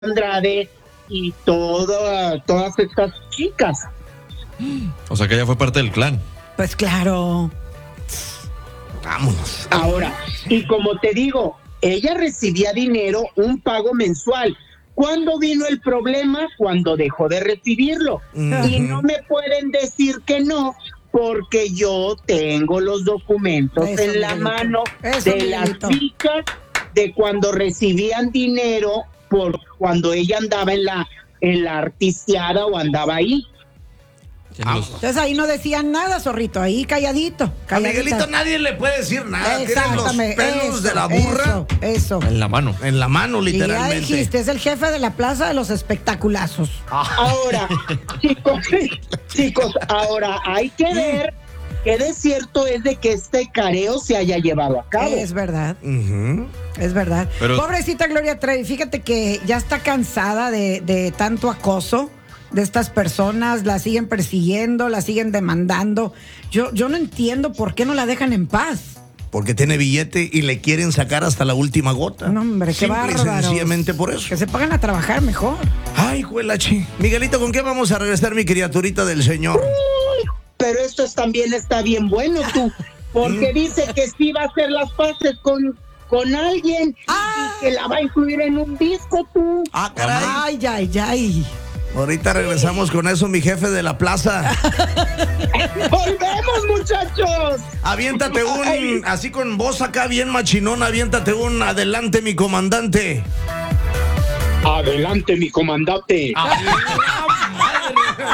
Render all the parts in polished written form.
Andrade y todas estas chicas. O sea que ella fue parte del clan. Pues claro. Vámonos. Ahora, y como te digo, ella recibía dinero, un pago mensual. ¿Cuándo vino el problema? Cuando dejó de recibirlo. Y no me pueden decir que no, porque yo tengo los documentos Eso, en la Miguelito. mano Eso, de las Miguelito. chicas de cuando recibían dinero por cuando ella andaba en la artisteada o andaba ahí. Entonces ahí no decían nada, zorrito, ahí calladito. A Miguelito nadie le puede decir nada. Tiene los Exactamente, pelos de la burra Eso. En la mano. en la mano, Y ya literalmente. dijiste, es el jefe de la plaza de los espectaculazos. Ahora, chicos, ahora hay que ver qué de cierto es de que este careo se haya llevado a cabo. Es verdad, Ujú. es verdad. Pero- Pobrecita Gloria Trevi, fíjate que ya está cansada de tanto acoso de estas personas, la siguen persiguiendo, la siguen demandando. Yo no entiendo por qué no la dejan en paz. Porque tiene billete y le quieren sacar hasta la última gota. No, hombre, qué Simple y bárbaros. sencillamente por eso. Que se pongan a trabajar mejor. Ay, juelachi. Miguelito, ¿con qué vamos a regresar, mi criaturita del Señor? Pero esto también está bien bueno, tú, porque dice que sí va a hacer las paces con alguien y que la va a incluir en un disco, tú. Ah, caray. Ay. Ahorita regresamos con eso, mi jefe de la plaza. ¡Volvemos, muchachos! Aviéntate así con voz acá bien machinón, aviéntate adelante, mi comandante. Adelante, mi comandante.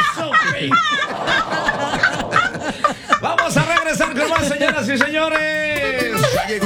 Vamos a regresar con más, señoras y señores.